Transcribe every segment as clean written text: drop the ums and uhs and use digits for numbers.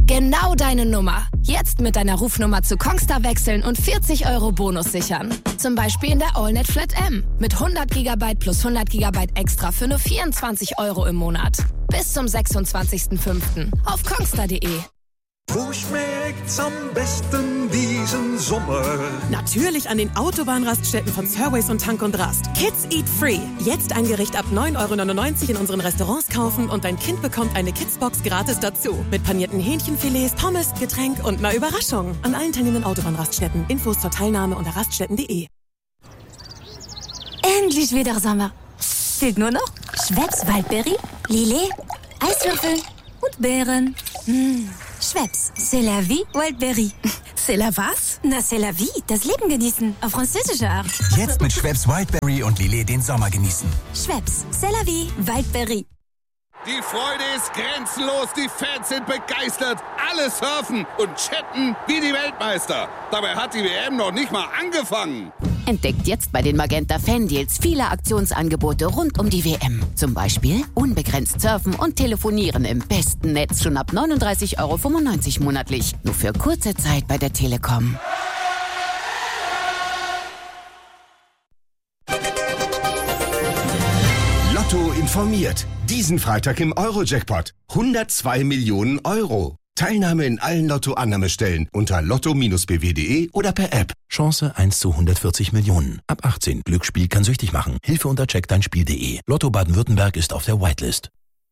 Genau deine Nummer. Jetzt mit deiner Rufnummer zu Kongstar wechseln und 40 € Bonus sichern. Zum Beispiel in der AllNet Flat M. Mit 100 GB plus 100 GB extra für nur 24 € im Monat. Bis zum 26.05. auf kongstar.de. Wo schmeckt's am besten diesen Sommer? Natürlich an den Autobahnraststätten von Surways und Tank und Rast. Kids Eat Free. Jetzt ein Gericht ab 9,99 € in unseren Restaurants kaufen und dein Kind bekommt eine Kidsbox gratis dazu. Mit panierten Hähnchenfilets, Pommes, Getränk und einer Überraschung. An allen teilnehmenden Autobahnraststätten. Infos zur Teilnahme unter raststätten.de. Endlich wieder Sommer. Fehlt nur noch Schweppes Waldbeere, Lillet, Eiswürfel und Beeren. Schweppes, c'est la vie, Wildberry. C'est la was? Na, c'est la vie, das Leben genießen, auf französische Art. Jetzt mit Schweppes Wildberry und Lillet den Sommer genießen. Schweppes, c'est la vie, Wildberry. Die Freude ist grenzenlos, die Fans sind begeistert, alle surfen und chatten wie die Weltmeister. Dabei hat die WM noch nicht mal angefangen. Entdeckt jetzt bei den Magenta Fan-Deals viele Aktionsangebote rund um die WM. Zum Beispiel unbegrenzt surfen und telefonieren im besten Netz schon ab 39,95 € monatlich. Nur für kurze Zeit bei der Telekom. Lotto informiert. Diesen Freitag im Euro-Jackpot. 102 Millionen €. Teilnahme in allen Lotto-Annahmestellen unter lotto-bw.de oder per App. Chance 1 zu 140 Millionen. Ab 18. Glücksspiel kann süchtig machen. Hilfe unter checkdeinspiel.de. Lotto Baden-Württemberg ist auf der Whitelist.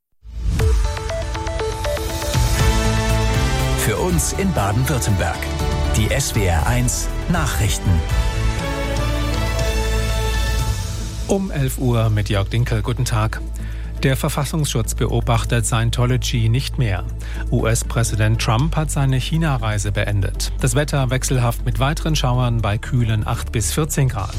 Für uns in Baden-Württemberg. Die SWR1 Nachrichten. Um 11 Uhr mit Jörg Dinkel. Guten Tag. Der Verfassungsschutz beobachtet Scientology nicht mehr. US-Präsident Trump hat seine China-Reise beendet. Das Wetter wechselhaft mit weiteren Schauern bei kühlen 8 bis 14 Grad.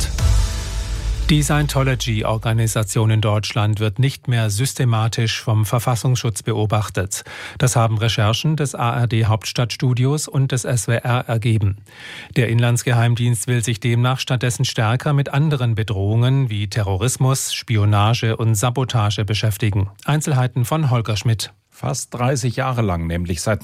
Die Scientology-Organisation in Deutschland wird nicht mehr systematisch vom Verfassungsschutz beobachtet. Das haben Recherchen des ARD-Hauptstadtstudios und des SWR ergeben. Der Inlandsgeheimdienst will sich demnach stattdessen stärker mit anderen Bedrohungen wie Terrorismus, Spionage und Sabotage beschäftigen. Einzelheiten von Holger Schmidt. Fast 30 Jahre lang, nämlich seit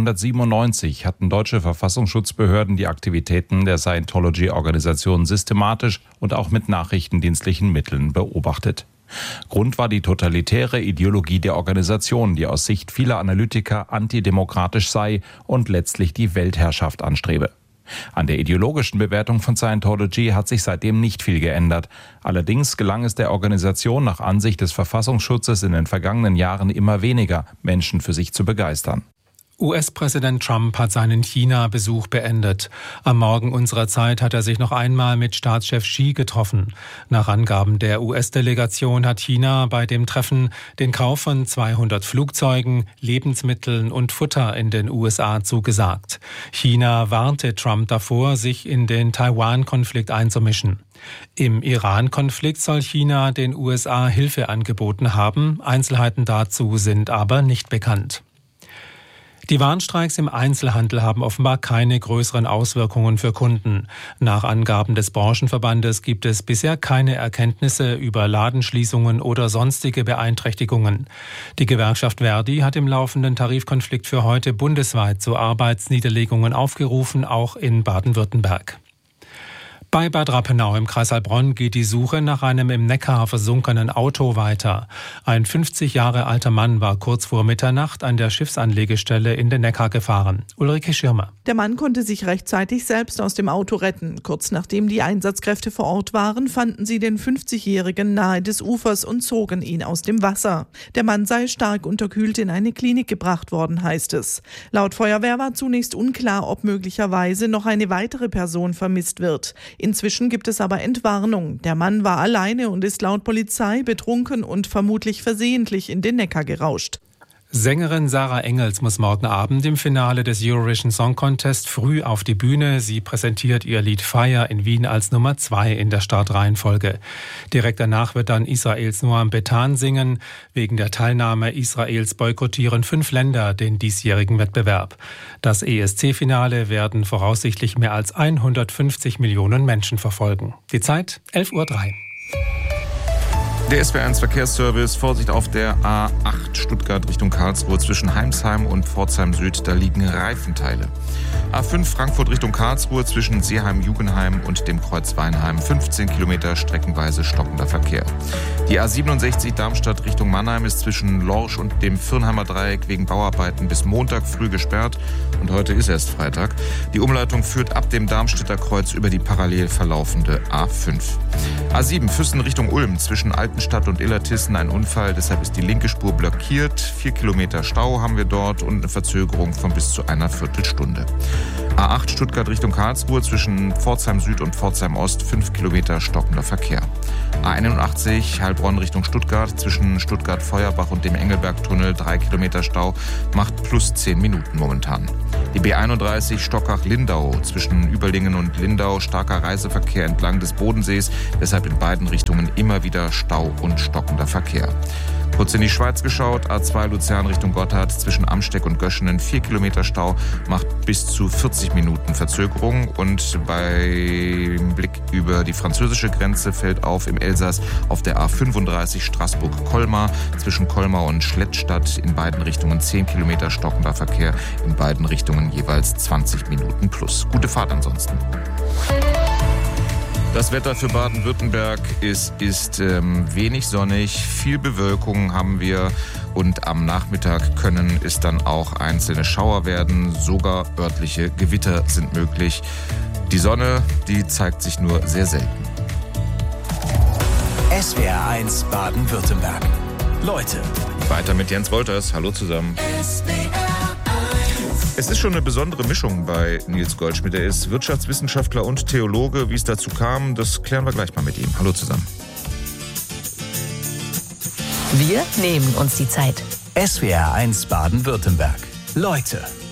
1997, hatten deutsche Verfassungsschutzbehörden die Aktivitäten der Scientology-Organisation systematisch und auch mit nachrichtendienstlichen Mitteln beobachtet. Grund war die totalitäre Ideologie der Organisation, die aus Sicht vieler Analytiker antidemokratisch sei und letztlich die Weltherrschaft anstrebe. An der ideologischen Bewertung von Scientology hat sich seitdem nicht viel geändert. Allerdings gelang es der Organisation nach Ansicht des Verfassungsschutzes in den vergangenen Jahren immer weniger, Menschen für sich zu begeistern. US-Präsident Trump hat seinen China-Besuch beendet. Am Morgen unserer Zeit hat er sich noch einmal mit Staatschef Xi getroffen. Nach Angaben der US-Delegation hat China bei dem Treffen den Kauf von 200 Flugzeugen, Lebensmitteln und Futter in den USA zugesagt. China warnte Trump davor, sich in den Taiwan-Konflikt einzumischen. Im Iran-Konflikt soll China den USA Hilfe angeboten haben. Einzelheiten dazu sind aber nicht bekannt. Die Warnstreiks im Einzelhandel haben offenbar keine größeren Auswirkungen für Kunden. Nach Angaben des Branchenverbandes gibt es bisher keine Erkenntnisse über Ladenschließungen oder sonstige Beeinträchtigungen. Die Gewerkschaft Verdi hat im laufenden Tarifkonflikt für heute bundesweit zu Arbeitsniederlegungen aufgerufen, auch in Baden-Württemberg. Bei Bad Rappenau im Kreis Heilbronn geht die Suche nach einem im Neckar versunkenen Auto weiter. Ein 50 Jahre alter Mann war kurz vor Mitternacht an der Schiffsanlegestelle in den Neckar gefahren. Ulrike Schirmer. Der Mann konnte sich rechtzeitig selbst aus dem Auto retten. Kurz nachdem die Einsatzkräfte vor Ort waren, fanden sie den 50-Jährigen nahe des Ufers und zogen ihn aus dem Wasser. Der Mann sei stark unterkühlt in eine Klinik gebracht worden, heißt es. Laut Feuerwehr war zunächst unklar, ob möglicherweise noch eine weitere Person vermisst wird. Inzwischen gibt es aber Entwarnung. Der Mann war alleine und ist laut Polizei betrunken und vermutlich versehentlich in den Neckar gerauscht. Sängerin Sarah Engels muss morgen Abend im Finale des Eurovision Song Contest früh auf die Bühne. Sie präsentiert ihr Lied Fire in Wien als Nummer 2 in der Startreihenfolge. Direkt danach wird dann Israels Noam Betan singen. Wegen der Teilnahme Israels boykottieren 5 Länder den diesjährigen Wettbewerb. Das ESC-Finale werden voraussichtlich mehr als 150 Millionen Menschen verfolgen. Die Zeit 11:03 Uhr. Der SWR1 Verkehrsservice, Vorsicht auf der A8 Stuttgart Richtung Karlsruhe zwischen Heimsheim und Pforzheim Süd, da liegen Reifenteile. A5 Frankfurt Richtung Karlsruhe zwischen Seeheim-Jugenheim und dem Kreuz Weinheim, 15 Kilometer streckenweise stockender Verkehr. Die A67 Darmstadt Richtung Mannheim ist zwischen Lorsch und dem Firnheimer Dreieck wegen Bauarbeiten bis Montag früh gesperrt und heute ist erst Freitag. Die Umleitung führt ab dem Darmstädter Kreuz über die parallel verlaufende A5. A7 Füssen Richtung Ulm zwischen Altenstadt und Illertissen ein Unfall, deshalb ist die linke Spur blockiert. 4 Kilometer Stau haben wir dort und eine Verzögerung von bis zu einer Viertelstunde. A8 Stuttgart Richtung Karlsruhe zwischen Pforzheim Süd und Pforzheim Ost 5 Kilometer stockender Verkehr. A81 Heilbronn Richtung Stuttgart zwischen Stuttgart-Feuerbach und dem Engelbergtunnel 3 Kilometer Stau macht plus 10 Minuten momentan. Die B31 Stockach-Lindau zwischen Überlingen und Lindau starker Reiseverkehr entlang des Bodensees, deshalb in beiden Richtungen immer wieder Stau und stockender Verkehr. Kurz in die Schweiz geschaut, A2 Luzern Richtung Gotthard zwischen Amsteck und Göschenen 4 Kilometer Stau macht bis zu 40 Minuten Verzögerung und beim Blick über die französische Grenze fällt auf im Elsass auf der A35 Straßburg-Colmar zwischen Colmar und Schlettstadt in beiden Richtungen 10 Kilometer stockender Verkehr, in beiden Richtungen jeweils 20 Minuten plus. Gute Fahrt ansonsten. Das Wetter für Baden-Württemberg ist wenig sonnig, viel Bewölkung haben wir und am Nachmittag können es dann auch einzelne Schauer werden, sogar örtliche Gewitter sind möglich. Die Sonne, die zeigt sich nur sehr selten. SWR1 Baden-Württemberg. Leute. Weiter mit Jens Wolters. Hallo zusammen. Es ist schon eine besondere Mischung bei Nils Goldschmidt. Er ist Wirtschaftswissenschaftler und Theologe. Wie es dazu kam, das klären wir gleich mal mit ihm. Hallo zusammen. Wir nehmen uns die Zeit. SWR1 Baden-Württemberg. Leute.